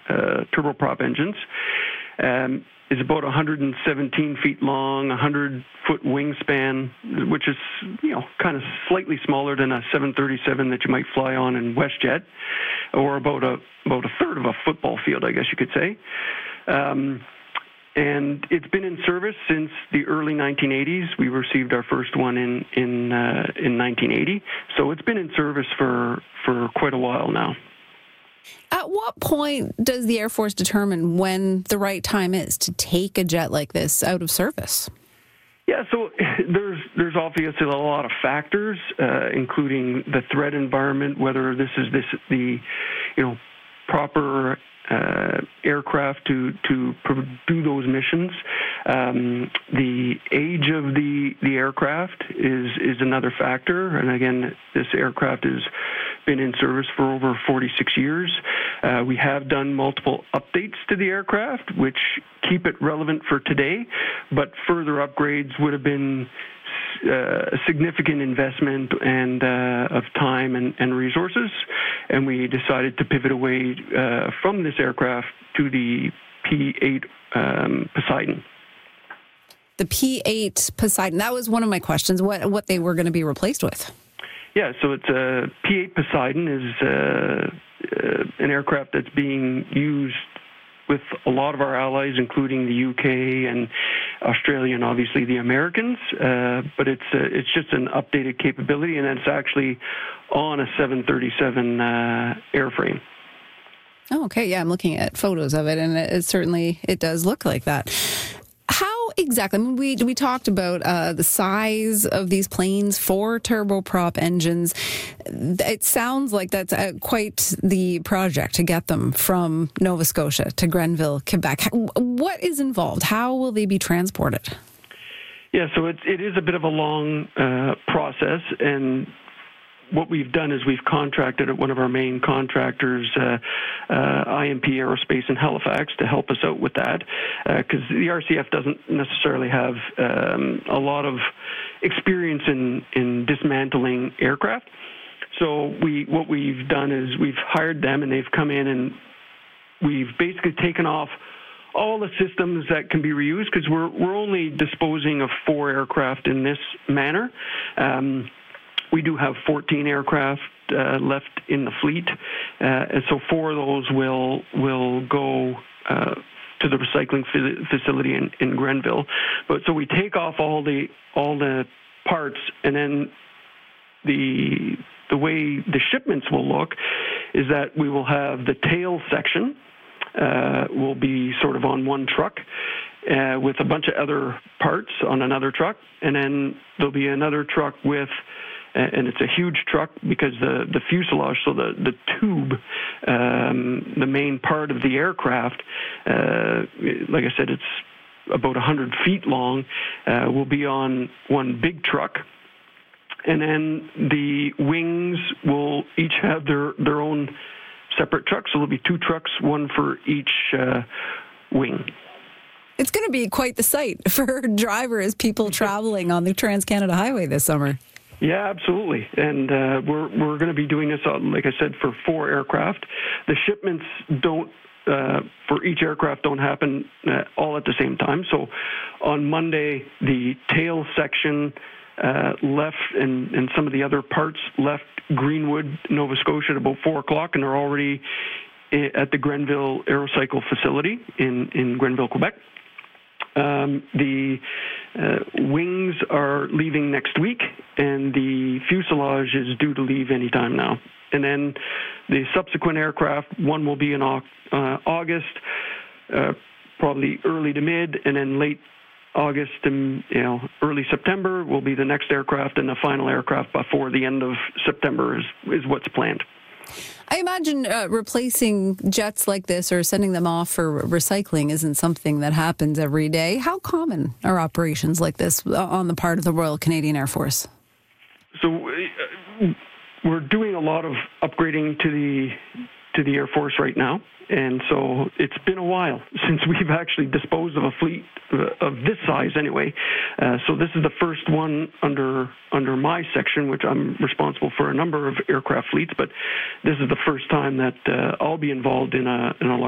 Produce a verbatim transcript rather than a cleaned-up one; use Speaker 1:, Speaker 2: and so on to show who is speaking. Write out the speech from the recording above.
Speaker 1: uh, turboprop engines. Um, is about one hundred seventeen feet long, one hundred foot wingspan, which is, you know, kind of slightly smaller than a seven thirty-seven that you might fly on in WestJet, or about a about a third of a football field, I guess you could say. Um, and it's been in service since the early nineteen eighties. We received our first one in in uh, in nineteen eighty, so it's been in service for for quite a while now.
Speaker 2: At what point does the Air Force determine when the right time is to take a jet like this out of service?
Speaker 1: Yeah, so there's there's obviously a lot of factors, uh, including the threat environment, whether this is this the, you know, proper uh, aircraft to to do those missions. Um, the age of the the aircraft is is another factor, and again, this aircraft has been in service for over forty-six years. Uh, we have done multiple updates to the aircraft, which keep it relevant for today, but further upgrades would have been uh, a significant investment and uh, of time and, and resources, and we decided to pivot away uh, from this aircraft to the P eight um, Poseidon.
Speaker 2: The P eight Poseidon, that was one of my questions, what what they were going to be replaced with.
Speaker 1: Yeah, so it's a uh, P eight Poseidon is uh, uh, an aircraft that's being used with a lot of our allies, including the U K and Australia, and obviously the Americans. Uh, but it's uh, it's just an updated capability, and it's actually on a seven thirty-seven uh, airframe.
Speaker 2: Oh, okay. Yeah, I'm looking at photos of it, and it, it certainly it does look like that. How exactly? I mean, we we talked about uh, the size of these planes for turboprop engines. It sounds like that's uh, quite the project to get them from Nova Scotia to Grenville, Quebec. What is involved? How will they be transported?
Speaker 1: Yeah, so it, it is a bit of a long uh, process, and what we've done is we've contracted at one of our main contractors, uh, uh, I M P Aerospace in Halifax, to help us out with that, because uh, the R C F doesn't necessarily have um, a lot of experience in, in dismantling aircraft. So we what we've done is we've hired them, and they've come in, and we've basically taken off all the systems that can be reused, because we're we're only disposing of four aircraft in this manner. Um, We do have fourteen aircraft uh, left in the fleet, uh, and so four of those will will go uh, to the recycling facility in, in Grenville. But so we take off all the all the parts, and then the the way the shipments will look is that we will have the tail section uh, will be sort of on one truck, uh, with a bunch of other parts on another truck, and then there'll be another truck with. And it's a huge truck because the, the fuselage, so the, the tube, um, the main part of the aircraft, uh, like I said, it's about one hundred feet long, uh, will be on one big truck. And then the wings will each have their, their own separate trucks. So there'll be two trucks, one for each uh, wing.
Speaker 2: It's going to be quite the sight for drivers, people traveling on the Trans-Canada Highway this summer.
Speaker 1: Yeah, absolutely, and uh, we're we're going to be doing this, on, like I said, for four aircraft. The shipments don't uh, for each aircraft don't happen uh, all at the same time. So, on Monday, the tail section uh, left, and and some of the other parts left Greenwood, Nova Scotia, at about four o'clock, and they're already at the Grenville Aerocycle facility in in Grenville, Quebec. Um, the uh, wings are leaving next week, and the fuselage is due to leave any time now. And then the subsequent aircraft, one will be in uh, August, uh, probably early to mid, and then late August and you know early September will be the next aircraft, and the final aircraft before the end of September is, is what's planned.
Speaker 2: I imagine uh, replacing jets like this or sending them off for recycling isn't something that happens every day. How common are operations like this on the part of the Royal Canadian Air Force?
Speaker 1: So uh, we're doing a lot of upgrading to the to the Air Force right now, and so it's been a while since we've actually disposed of a fleet of this size anyway. Uh, so this is the first one under under my section, which I'm responsible for a number of aircraft fleets, but this is the first time that uh, I'll be involved in a in a large